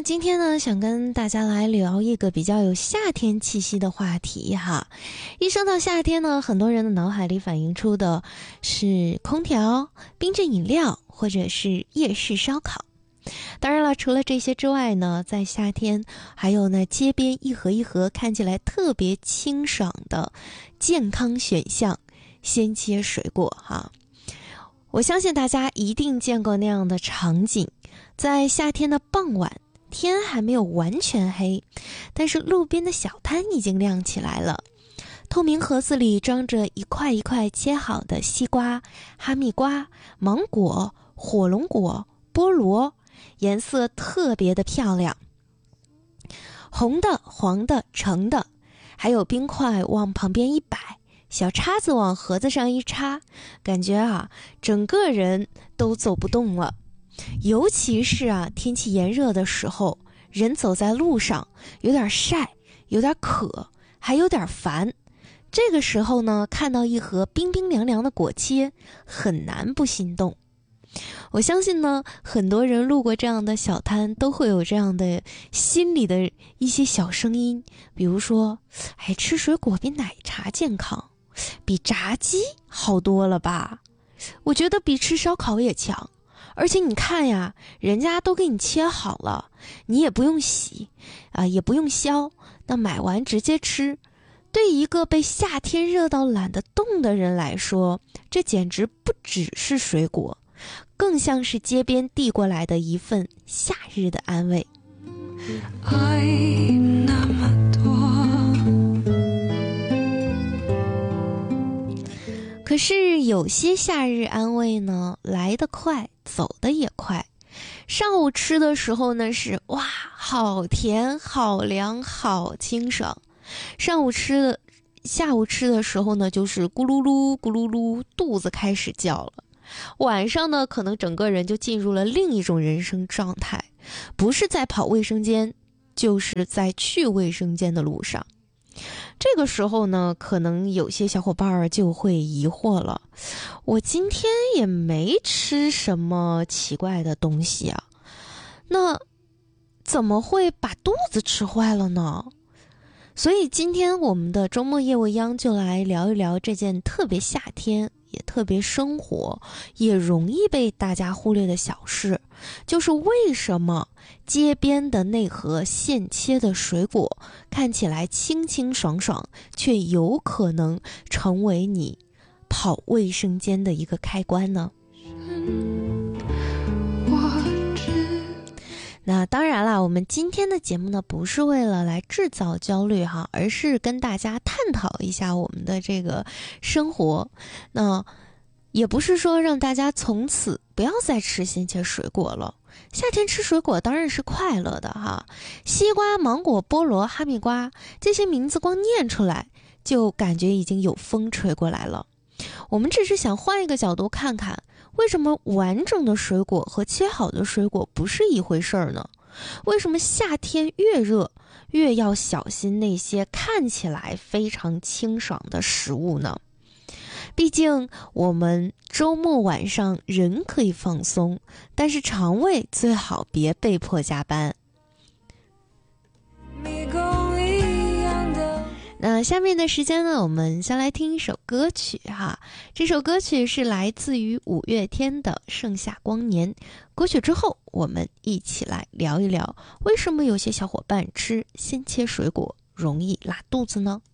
今天呢，想跟大家来聊一个比较有夏天气息的话题哈。一说到夏天呢，很多人的脑海里反映出的是空调、冰镇饮料或者是夜市烧烤。当然了，除了这些之外呢，在夏天还有呢街边一盒一盒看起来特别清爽的健康选项，鲜切水果哈。我相信大家一定见过那样的场景，在夏天的傍晚，天还没有完全黑，但是路边的小摊已经亮起来了。透明盒子里装着一块一块切好的西瓜、哈密瓜、芒果、火龙果、菠萝，颜色特别的漂亮，红的、黄的、橙的，还有冰块往旁边一摆，小叉子往盒子上一插，感觉整个人都走不动了。尤其是天气炎热的时候，人走在路上有点晒，有点渴，还有点烦。这个时候呢，看到一盒冰冰凉凉的果切，很难不心动。我相信呢，很多人路过这样的小摊都会有这样的心里的一些小声音，比如说，吃水果比奶茶健康，比炸鸡好多了吧？我觉得比吃烧烤也强。而且你看呀，人家都给你切好了，你也不用洗也不用削，那买完直接吃。对一个被夏天热到懒得动的人来说，这简直不只是水果，更像是街边递过来的一份夏日的安慰。爱那么多，可是有些夏日安慰呢，来得快，走得也快。上午吃的时候呢是哇，好甜，好凉，好清爽。下午吃的时候呢，就是咕噜噜咕噜噜，肚子开始叫了。晚上呢，可能整个人就进入了另一种人生状态，不是在跑卫生间，就是在去卫生间的路上。这个时候呢，可能有些小伙伴就会疑惑了，我今天也没吃什么奇怪的东西啊，那怎么会把肚子吃坏了呢？所以今天我们的周末夜未央就来聊一聊这件特别夏天也特别生活也容易被大家忽略的小事，就是为什么街边的那盒现切的水果看起来清清爽爽，却有可能成为你跑卫生间的一个开关呢？那当然啦，我们今天的节目呢，不是为了来制造焦虑而是跟大家探讨一下我们的这个生活。那也不是说让大家从此不要再吃鲜切水果了。夏天吃水果当然是快乐的西瓜、芒果、菠萝、哈密瓜，这些名字光念出来就感觉已经有风吹过来了。我们只是想换一个角度看看，为什么完整的水果和切好的水果不是一回事儿呢？为什么夏天越热越要小心那些看起来非常清爽的食物呢？毕竟我们周末晚上人可以放松，但是肠胃最好别被迫加班。那下面的时间呢，我们先来听一首歌曲这首歌曲是来自于五月天的《盛夏光年》。歌曲之后，我们一起来聊一聊，为什么有些小伙伴吃鲜切水果容易拉肚子呢？